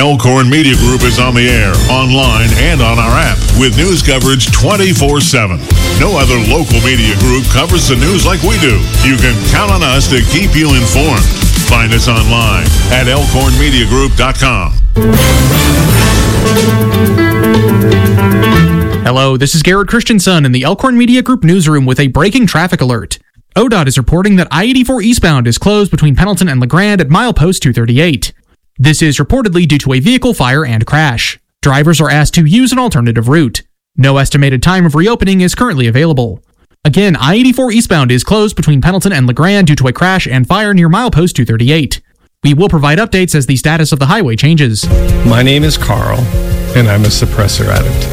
Elkhorn Media Group is on the air, online, and on our app with news coverage 24/7. No other local media group covers the news like we do. You can count on us to keep you informed. Find us online at elkhornmediagroup.com. Hello, this is Garrett Christensen in the Elkhorn Media Group newsroom with a breaking traffic alert. ODOT is reporting that I-84 eastbound is closed between Pendleton and LeGrand at milepost 238. This is reportedly due to a vehicle fire and crash. Drivers are asked to use an alternative route. No estimated time of reopening is currently available. Again, I-84 eastbound is closed between Pendleton and LeGrand due to a crash and fire near milepost 238. We will provide updates as the status of the highway changes. My name is Carl, and I'm a suppressor addict.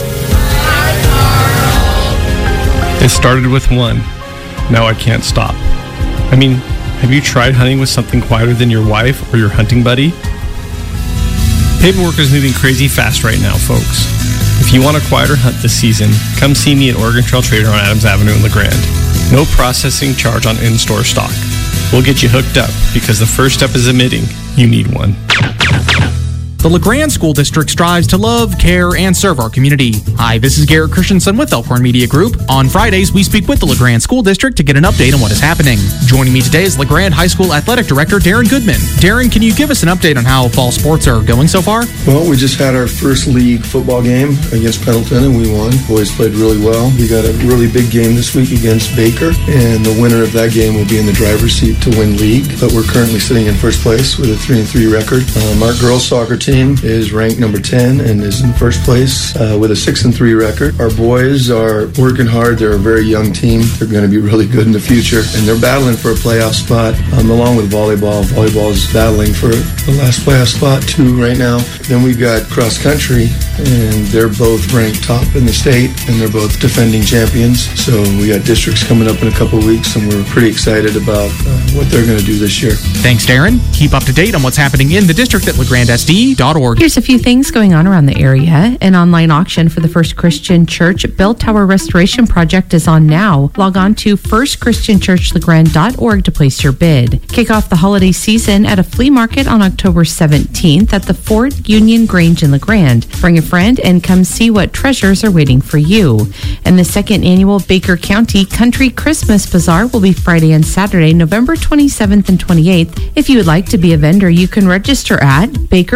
It started with one. Now I can't stop. I mean, have you tried hunting with something quieter than your wife or your hunting buddy? Paperwork is moving crazy fast right now, folks. If you want a quieter hunt this season, come see me at Oregon Trail Trader on Adams Avenue in LeGrand. No processing charge on in-store stock. We'll get you hooked up because the first step is admitting you need one. The LeGrand School District strives to love, care, and serve our community. Hi, this is Garrett Christensen with Elkhorn Media Group. On Fridays, we speak with the LeGrand School District to get an update on what is happening. Joining me today is LeGrand High School Athletic Director Darren Goodman. Darren, can you give us an update on how fall sports are going so far? Well, we just had our first league football game against Pendleton, and we won. Boys played really well. We got a really big game this week against Baker, and the winner of that game will be in the driver's seat to win league. But we're currently sitting in first place with a 3-3 record. Our girls soccer team is ranked number 10 and is in first place with a 6-3 record. Our boys are working hard. They're a very young team. They're going to be really good in the future, and they're battling for a playoff spot along with volleyball. Volleyball is battling for the last playoff spot too right now. Then we've got cross country, and they're both ranked top in the state, and they're both defending champions. So we got districts coming up in a couple of weeks, and we're pretty excited about what they're going to do this year. Thanks, Darren. Keep up to date on what's happening in the district at legrandsd.org. Here's a few things going on around the area. An online auction for the First Christian Church Bell Tower Restoration Project is on now. Log on to firstchristianchurchlegrand.org to place your bid. Kick off the holiday season at a flea market on October 17th at the Fort Union Grange in LeGrand. Bring a friend and come see what treasures are waiting for you. And the second annual Baker County Country Christmas Bazaar will be Friday and Saturday, November 27th and 28th. If you would like to be a vendor, you can register at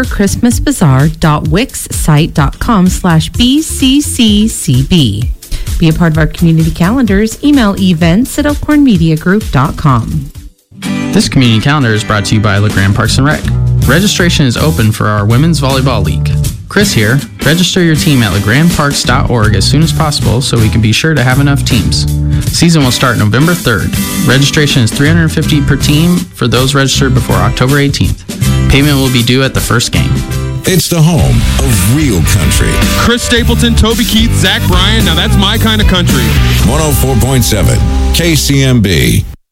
bakerchristmasbazaar.wix site.com/BCCCB. Be a part of our community calendars. Email events@elkhornmediagroup.com. This community calendar is brought to you by LeGrand Parks and Rec. Registration is open for our Women's Volleyball League. Chris here. Register your team at legrandparks.org as soon as possible so we can be sure to have enough teams. Season will start November 3rd. Registration is $350 per team for those registered before October 18th. Payment will be due at the first game. It's the home of real country. Chris Stapleton, Toby Keith, Zach Bryan. Now that's my kind of country. 104.7 KCMB.